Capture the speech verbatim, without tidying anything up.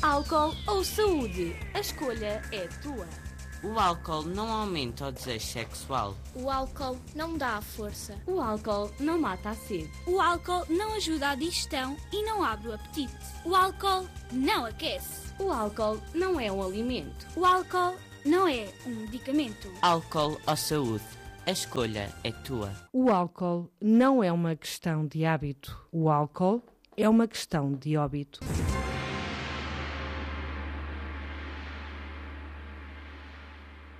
Álcool ou saúde? A escolha é tua. O álcool não aumenta o desejo sexual. O álcool não dá a força. O álcool não mata a sede. O álcool não ajuda à digestão e não abre o apetite. O álcool não aquece. O álcool não é um alimento. O álcool não é um medicamento. Álcool ou saúde? A escolha é tua. O álcool não é uma questão de hábito. O álcool é uma questão de óbito.